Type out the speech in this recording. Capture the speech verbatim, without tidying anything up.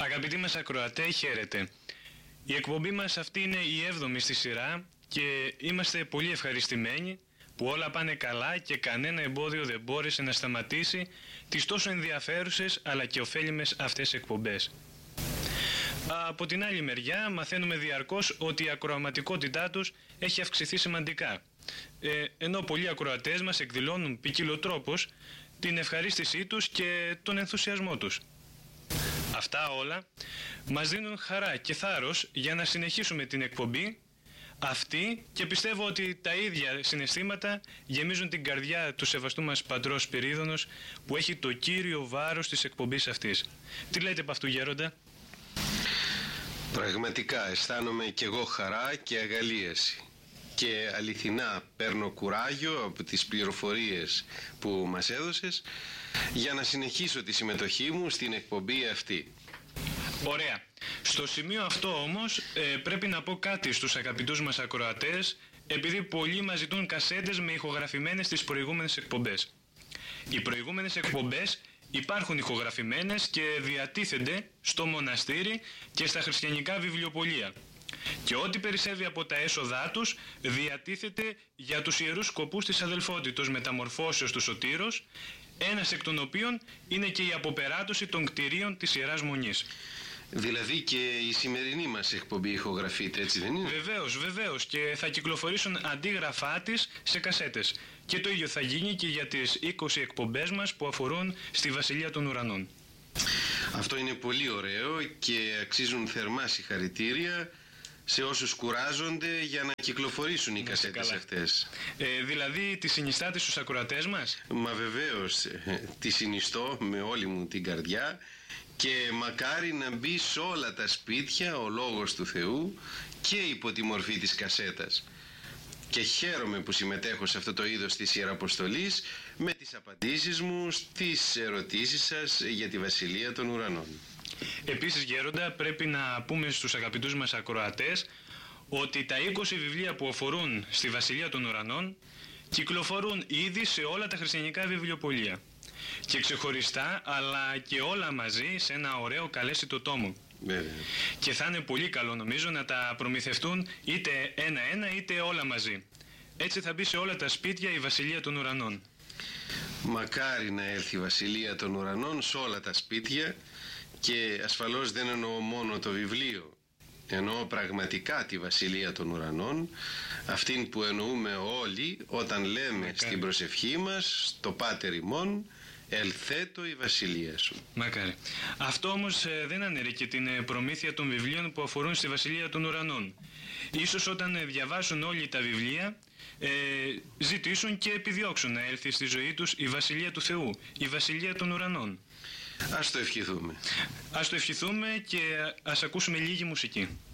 Αγαπητοί μας ακροατέ, χαίρετε. Η εκπομπή μας αυτή είναι η έβδομη στη σειρά και είμαστε πολύ ευχαριστημένοι που όλα πάνε καλά και κανένα εμπόδιο δεν μπόρεσε να σταματήσει τις τόσο ενδιαφέρουσες αλλά και ωφέλιμες αυτές εκπομπές. Από την άλλη μεριά μαθαίνουμε διαρκώς ότι η ακροαματικότητά τους έχει αυξηθεί σημαντικά, ε, ενώ πολλοί ακροατές μας εκδηλώνουν ποικιλοτρόπως την ευχαρίστησή τους και τον ενθουσιασμό τους. Αυτά όλα μας δίνουν χαρά και θάρρος για να συνεχίσουμε την εκπομπή αυτή και πιστεύω ότι τα ίδια συναισθήματα γεμίζουν την καρδιά του σεβαστού μας πατρός Σπυρίδωνος, που έχει το κύριο βάρος της εκπομπής αυτής. Τι λέτε από αυτού, Γέροντα? Πραγματικά αισθάνομαι κι εγώ χαρά και αγαλίαση και αληθινά παίρνω κουράγιο από τις πληροφορίες που μας έδωσες για να συνεχίσω τη συμμετοχή μου στην εκπομπή αυτή. Ωραία. Στο σημείο αυτό όμως ε, πρέπει να πω κάτι στους αγαπητούς μας ακροατές, επειδή πολλοί μας ζητούν κασέτες με ηχογραφημένες τις προηγούμενες εκπομπές. Οι προηγούμενες εκπομπές υπάρχουν ηχογραφημένες και διατίθενται στο μοναστήρι και στα χριστιανικά βιβλιοπωλεία. Και ό,τι περισσεύει από τα έσοδά τους διατίθεται για τους ιερούς σκοπούς της αδελφότητος μεταμορφώσεως του Σωτήρος, ένας εκ των οποίων είναι και η αποπεράτωση των κτηρίων της Ιεράς Μονής. Δηλαδή και η σημερινή μας εκπομπή ηχογραφείται, έτσι δεν είναι? Βεβαίως, βεβαίως, και θα κυκλοφορήσουν αντίγραφά της σε κασέτες. Και το ίδιο θα γίνει και για τις είκοσι εκπομπές μας που αφορούν στη Βασιλεία των Ουρανών. Αυτό είναι πολύ ωραίο και αξίζουν θερμά συγχαρητήρια σε όσους κουράζονται για να κυκλοφορήσουν οι κασέτες αυτές. Ε, δηλαδή τη συνιστάτε στους ακροατές μας? Μα βεβαίως, τη συνιστώ με όλη μου την καρδιά και μακάρι να μπει σε όλα τα σπίτια ο Λόγος του Θεού και υπό τη μορφή της κασέτας. Και χαίρομαι που συμμετέχω σε αυτό το είδος της Ιεραποστολής με τις απαντήσεις μου στις ερωτήσεις σας για τη Βασιλεία των Ουρανών. Επίσης, Γέροντα, πρέπει να πούμε στους αγαπητούς μας ακροατές ότι τα είκοσι βιβλία που αφορούν στη Βασιλεία των Ουρανών κυκλοφορούν ήδη σε όλα τα χριστιανικά βιβλιοπωλεία και ξεχωριστά αλλά και όλα μαζί σε ένα ωραίο καλέσιτο τόμο. Βέβαια. Και θα είναι πολύ καλό νομίζω να τα προμηθευτούν είτε ένα-ένα είτε όλα μαζί. Έτσι θα μπει σε όλα τα σπίτια η Βασιλεία των Ουρανών. Μακάρι να έρθει η Βασιλεία των Ουρανών σε όλα τα σπίτια, και ασφαλώς δεν εννοώ μόνο το βιβλίο, εννοώ πραγματικά τη Βασιλεία των Ουρανών, αυτήν που εννοούμε όλοι όταν λέμε Μακάρι. Στην προσευχή μας, στο Πάτερ ημών, ελθέτω η Βασιλεία σου. Μακάρι. Αυτό όμως ε, δεν αναιρεί και την ε, προμήθεια των βιβλίων που αφορούν στη Βασιλεία των Ουρανών. Ίσως όταν ε, διαβάσουν όλοι τα βιβλία ε, ζητήσουν και επιδιώξουν να έλθει στη ζωή τους η Βασιλεία του Θεού, η Βασιλεία των Ουρανών. Ας το ευχηθούμε. Ας το ευχηθούμε και ας ακούσουμε λίγη μουσική.